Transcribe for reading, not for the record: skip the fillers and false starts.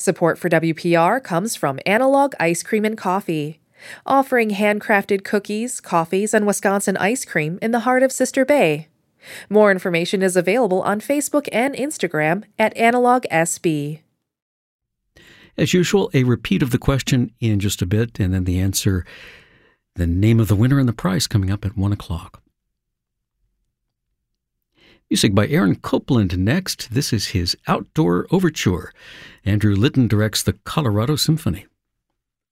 Support for WPR comes from Analog Ice Cream and Coffee, offering handcrafted cookies, coffees, and Wisconsin ice cream in the heart of Sister Bay. More information is available on Facebook and Instagram at AnalogSB. As usual, a repeat of the question in just a bit, and then the answer, the name of the winner and the prize coming up at 1 o'clock. Music by Aaron Copland next. This is his Outdoor Overture. Andrew Litton directs the Colorado Symphony.